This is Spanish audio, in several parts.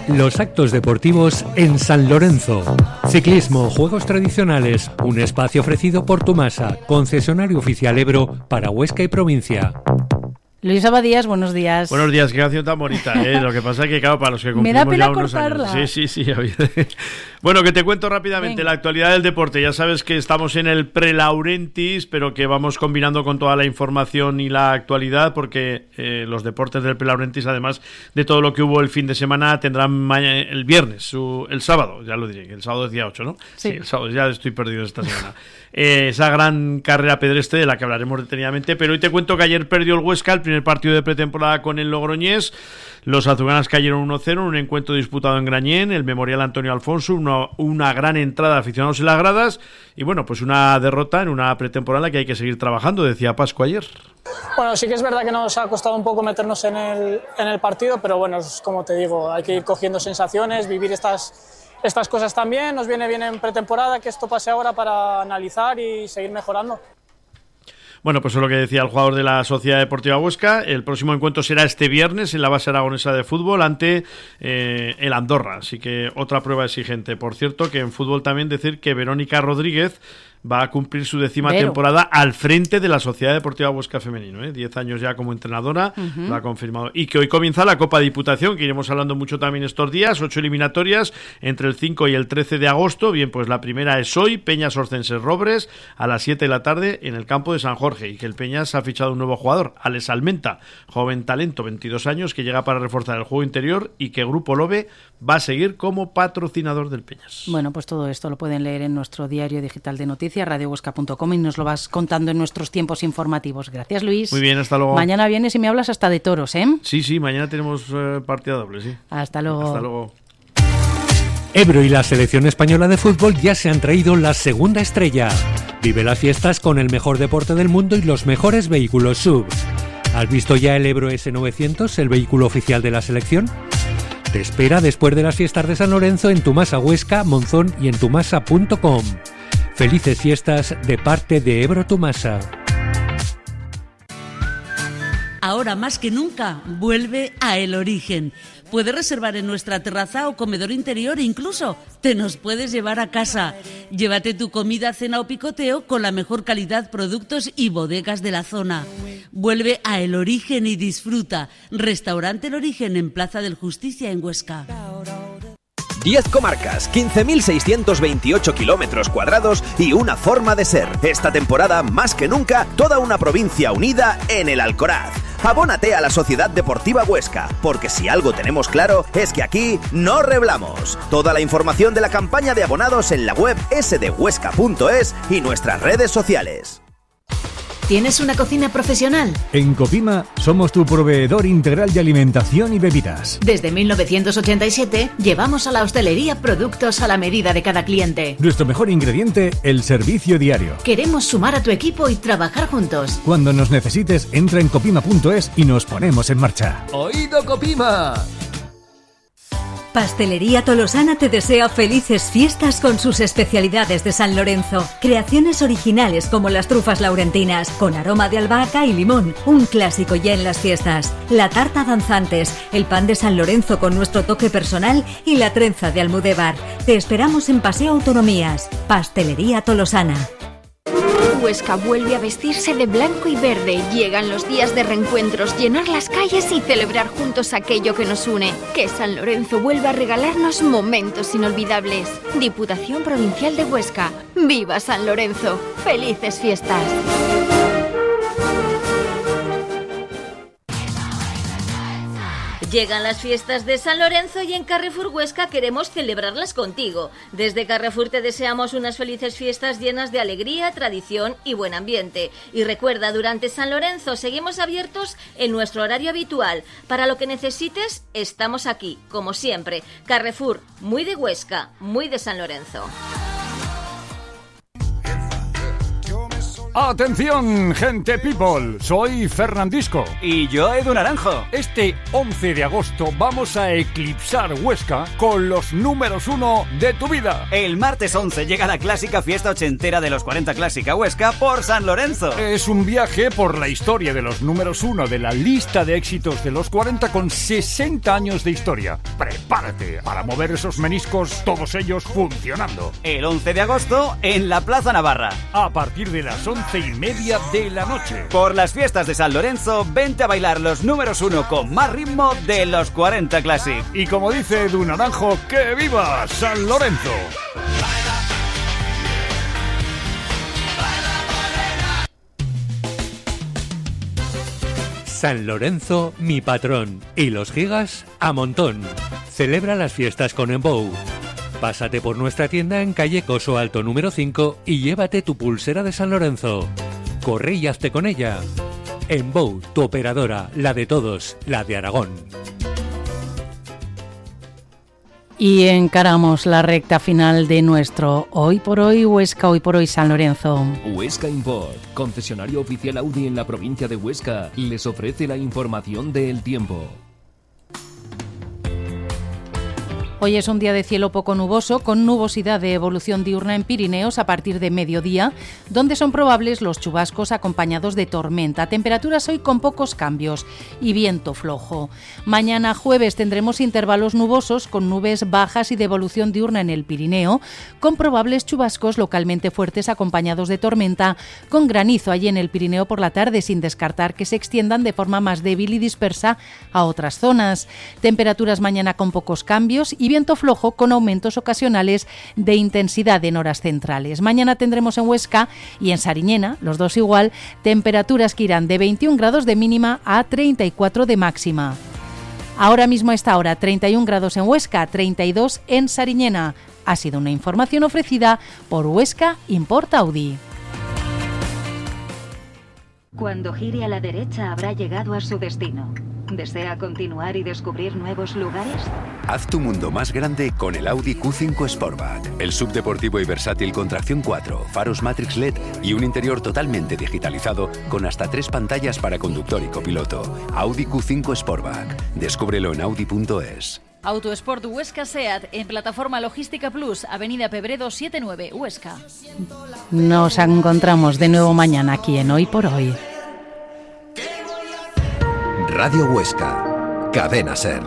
los actos deportivos en San Lorenzo. Ciclismo, juegos tradicionales, un espacio ofrecido por Tumasa, concesionario oficial Ebro para Huesca y provincia. Luis Abadías, buenos días. Buenos días, qué canción tan bonita, ¿eh? Lo que pasa es que, claro, para los que cumplimos me da pena ya unos cortarla. años. Sí. Bueno, que te cuento rápidamente la actualidad del deporte. Ya sabes que estamos en el pre-Laurentis, pero que vamos combinando con toda la información y la actualidad, porque los deportes del pre-Laurentis, además de todo lo que hubo el fin de semana, tendrán el viernes, el sábado, ya lo diré, que el sábado es día 8, ¿no? Sí, el sábado, ya estoy perdido esta semana. Esa gran carrera pedestre de la que hablaremos detenidamente, pero hoy te cuento que ayer perdió el Huesca el primer partido de pretemporada con el Logroñés. Los azulgranas cayeron 1-0 en un encuentro disputado en Grañén, el Memorial Antonio Alfonso, una gran entrada de aficionados en las gradas y bueno, pues una derrota en una pretemporada que hay que seguir trabajando, decía Pascu ayer. Bueno, sí que es verdad que nos ha costado un poco meternos en el partido, pero bueno, es como te digo, hay que ir cogiendo sensaciones, vivir estas cosas también. Nos viene bien en pretemporada que esto pase ahora para analizar y seguir mejorando. Bueno, pues es lo que decía el jugador de la Sociedad Deportiva Huesca. El próximo encuentro será este viernes en la base aragonesa de fútbol ante el Andorra. Así que otra prueba exigente. Por cierto, que en fútbol también decir que Verónica Rodríguez va a cumplir su 10ª temporada al frente de la Sociedad Deportiva Huesca Femenino, 10 años ya como entrenadora, lo ha confirmado. Y que hoy comienza la Copa Diputación, que iremos hablando mucho también estos días, 8 eliminatorias entre el 5 y el 13 de agosto. Bien, pues la primera es hoy, Peñas Orcenses Robres, a las 7 de la tarde en el campo de San Jorge. Y que el Peñas ha fichado un nuevo jugador, Alex Almenta, joven talento, 22 años, que llega para reforzar el juego interior y que Grupo Lobe va a seguir como patrocinador del Peñas. Bueno, pues todo esto lo pueden leer en nuestro diario digital de noticias, radiohuesca.com, y nos lo vas contando en nuestros tiempos informativos. Gracias, Luis. Muy bien, hasta luego. Mañana vienes y me hablas hasta de toros, ¿eh? Sí, mañana tenemos partida doble, sí. Hasta luego. Hasta luego. Ebro y la selección española de fútbol ya se han traído la segunda estrella. Vive las fiestas con el mejor deporte del mundo y los mejores vehículos SUV. ¿Has visto ya el Ebro S900, el vehículo oficial de la selección? Te espera después de las fiestas de San Lorenzo en Tumasa Huesca, Monzón y en tumasa.com. Felices fiestas de parte de Ebro Tumasa. Ahora más que nunca, vuelve a El Origen. Puedes reservar en nuestra terraza o comedor interior e incluso te nos puedes llevar a casa. Llévate tu comida, cena o picoteo con la mejor calidad, productos y bodegas de la zona. Vuelve a El Origen y disfruta. Restaurante El Origen en Plaza del Justicia en Huesca. 10 comarcas, 15.628 kilómetros cuadrados y una forma de ser. Esta temporada, más que nunca, toda una provincia unida en el Alcoraz. Abónate a la Sociedad Deportiva Huesca, porque si algo tenemos claro es que aquí no reblamos. Toda la información de la campaña de abonados en la web sdehuesca.es y nuestras redes sociales. ¿Tienes una cocina profesional? En Copima somos tu proveedor integral de alimentación y bebidas. Desde 1987 llevamos a la hostelería productos a la medida de cada cliente. Nuestro mejor ingrediente, el servicio diario. Queremos sumar a tu equipo y trabajar juntos. Cuando nos necesites, entra en copima.es y nos ponemos en marcha. ¡Oído, Copima! Pastelería Tolosana te desea felices fiestas con sus especialidades de San Lorenzo. Creaciones originales como las trufas laurentinas, con aroma de albahaca y limón, un clásico ya en las fiestas. La tarta danzantes, el pan de San Lorenzo con nuestro toque personal y la trenza de Almudévar. Te esperamos en Paseo Autonomías. Pastelería Tolosana. Huesca vuelve a vestirse de blanco y verde. Llegan los días de reencuentros, llenar las calles y celebrar juntos aquello que nos une. Que San Lorenzo vuelva a regalarnos momentos inolvidables. Diputación Provincial de Huesca. ¡Viva San Lorenzo! ¡Felices fiestas! Llegan las fiestas de San Lorenzo y en Carrefour Huesca queremos celebrarlas contigo. Desde Carrefour te deseamos unas felices fiestas llenas de alegría, tradición y buen ambiente. Y recuerda, durante San Lorenzo seguimos abiertos en nuestro horario habitual. Para lo que necesites, estamos aquí, como siempre. Carrefour, muy de Huesca, muy de San Lorenzo. Atención, gente people, soy Fernandisco. Y yo, Edu Naranjo. Este 11 de agosto vamos a eclipsar Huesca con los números 1 de tu vida. El martes 11 llega la clásica fiesta ochentera de los 40 Clásica Huesca por San Lorenzo. Es un viaje por la historia de los números 1 de la lista de éxitos de los 40 con 60 años de historia. Prepárate para mover esos meniscos, todos ellos funcionando. El 11 de agosto en la Plaza Navarra. A partir de las 11:30 de la noche. Por las fiestas de San Lorenzo, vente a bailar los números 1 con más ritmo de los 40 Classic. Y como dice Edu Naranjo, ¡que viva San Lorenzo! San Lorenzo, mi patrón. Y los gigas, a montón. Celebra las fiestas con Embou. Pásate por nuestra tienda en calle Coso Alto número 5 y llévate tu pulsera de San Lorenzo. Corre y hazte con ella. Embou, tu operadora, la de todos, la de Aragón. Y encaramos la recta final de nuestro Hoy por Hoy Huesca, Hoy por Hoy San Lorenzo. Huesca Import, concesionario oficial Audi en la provincia de Huesca, les ofrece la información del tiempo. Hoy es un día de cielo poco nuboso, con nubosidad de evolución diurna en Pirineos a partir de mediodía, donde son probables los chubascos acompañados de tormenta. Temperaturas hoy con pocos cambios y viento flojo. Mañana jueves tendremos intervalos nubosos con nubes bajas y de evolución diurna en el Pirineo, con probables chubascos localmente fuertes acompañados de tormenta, con granizo allí en el Pirineo por la tarde, sin descartar que se extiendan de forma más débil y dispersa a otras zonas. Temperaturas mañana con pocos cambios y viento flojo con aumentos ocasionales de intensidad en horas centrales. Mañana tendremos en Huesca y en Sariñena, los dos igual, temperaturas que irán de 21 grados de mínima a 34 de máxima. Ahora mismo a esta hora, 31 grados en Huesca, 32 en Sariñena. Ha sido una información ofrecida por Huesca Import Audi. Cuando gire a la derecha habrá llegado a su destino. ¿Desea continuar y descubrir nuevos lugares? Haz tu mundo más grande con el Audi Q5 Sportback. El subdeportivo y versátil con tracción 4, faros Matrix LED y un interior totalmente digitalizado con hasta 3 pantallas para conductor y copiloto. Audi Q5 Sportback. Descúbrelo en Audi.es. Autosport Huesca SEAT en Plataforma Logística Plus, Avenida Pebredo 79, Huesca. Nos encontramos de nuevo mañana aquí en Hoy por Hoy. Radio Huesca, Cadena SER.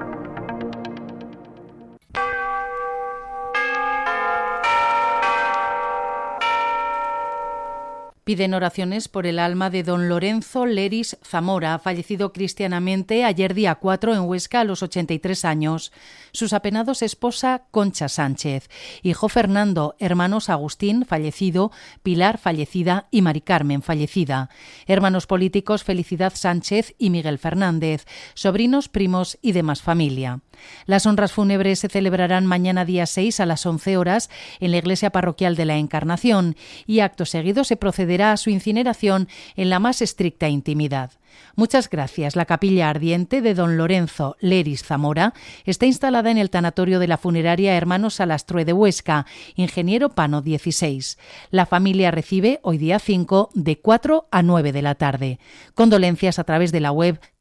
Piden oraciones por el alma de don Lorenzo Leris Zamora, fallecido cristianamente ayer día 4 en Huesca a los 83 años. Sus apenados esposa Concha Sánchez, hijo Fernando, hermanos Agustín, fallecido, Pilar, fallecida y Mari Carmen, fallecida. Hermanos políticos Felicidad Sánchez y Miguel Fernández, sobrinos, primos y demás familia. Las honras fúnebres se celebrarán mañana día 6 a las 11 horas en la Iglesia Parroquial de la Encarnación y acto seguido se procederá a su incineración en la más estricta intimidad. Muchas gracias. La capilla ardiente de don Lorenzo Leris Zamora está instalada en el tanatorio de la funeraria Hermanos Salastrue de Huesca, Ingeniero Pano 16. La familia recibe hoy día 5 de 4 a 9 de la tarde. Condolencias a través de la web